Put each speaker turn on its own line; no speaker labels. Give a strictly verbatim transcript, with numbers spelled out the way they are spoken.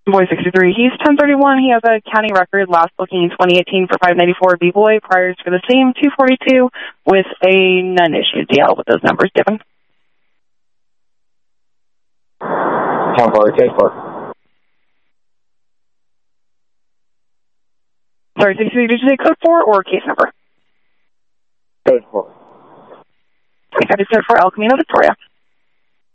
Boy sixty-three, he's ten thirty-one. He has a county record, last booking in twenty eighteen for five ninety-four B-Boy, priors for the same two forty-two with a none-issue D L with those numbers given.
ten four, case four.
Sorry, sixty-three, did you say code four or case number?
Code four.
Okay, I just said for El Camino, Victoria.